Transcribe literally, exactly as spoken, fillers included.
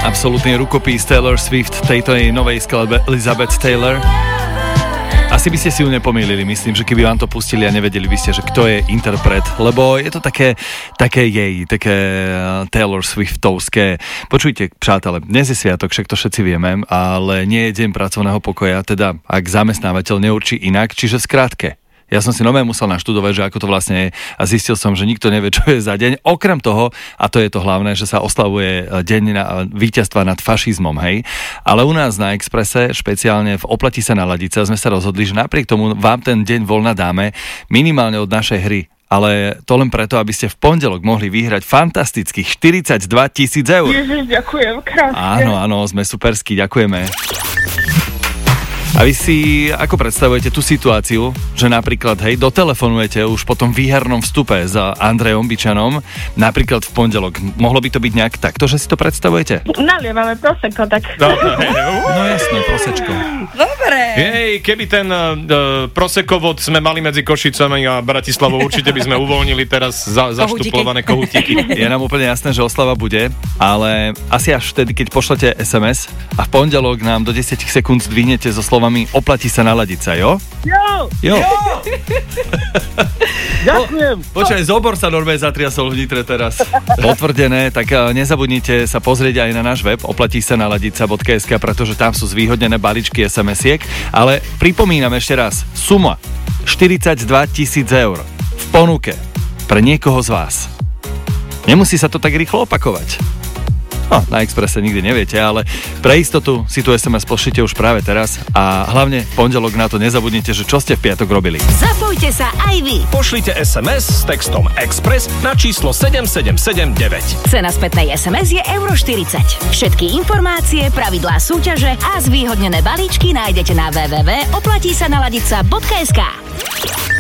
Absolútny rukopis Taylor Swift, tejto jej novej skladbe Elizabeth Taylor. Asi by ste si ju nepomýlili, myslím, že keby vám to pustili a nevedeli by ste, že kto je interpret, lebo je to také, také jej, také Taylor Swiftovské. Počujte, přátelé, dnes je sviatok, však to všetci vieme, ale nie je deň pracovného pokoja, teda ak zamestnávateľ neurčí inak, čiže v skrátke. Ja som si nové musel naštudovať, že ako to vlastne je a zistil som, že nikto nevie, čo je za deň. Okrem toho, a to je to hlavné, že sa oslavuje deň na víťazstva nad fašizmom, hej. Ale u nás na Expresse, špeciálne v Oplatí sa naladiť sa, sme sa rozhodli, že napriek tomu vám ten deň voľna dáme minimálne od našej hry. Ale to len preto, aby ste v pondelok mohli vyhrať fantastických štyridsaťdva tisíc eur. Ježiš, ďakujem, krásne. Áno, áno, sme superskí, ďakujeme. A vy si ako predstavujete tú situáciu, že napríklad, hej, dotelefonujete už po tom výhernom vstupe za Andrejom Byčanom, napríklad v pondelok. Mohlo by to byť nejak takto, že si to predstavujete? Nalievame prosecco, tak... No, no jasné, prosečko. Dobre. Hej, keby ten uh, prosekovod sme mali medzi Košicami a Bratislavou, určite by sme uvoľnili teraz za, zaštuplované kohútiky. Je nám úplne jasné, že oslava bude, ale asi až vtedy, keď pošlete es em es a v pondelok nám do desať sekúnd zdvihnete so slovami oplatí sa naladiť sa, jo? Jo! Jo! jo. Ďakujem! Po, počkaj, zobor sa normálne zatriasol v Nitre teraz. Potvrdené, tak nezabudnite sa pozrieť aj na náš web oplatí sa naladiť sa bodka es ká, pretože tam sú zvýhodnené balíčky es em esiek, ale pripomínam ešte raz, suma štyridsaťdva tisíc eur v ponuke pre niekoho z vás. Nemusí sa to tak rýchlo opakovať. No, na Expresse nikdy neviete, ale pre istotu si tu es em es pošlite už práve teraz a hlavne v pondelok na to nezabudnite, že čo ste v piatok robili. Zapojte sa aj vy. Pošlite es em es s textom Express na číslo sedem sedem sedem deväť. Cena spätnej es em es je euro štyridsať. Všetky informácie, pravidlá súťaže a zvýhodnené balíčky nájdete na w w w bodka oplatí sa naladiť sa bodka es ká.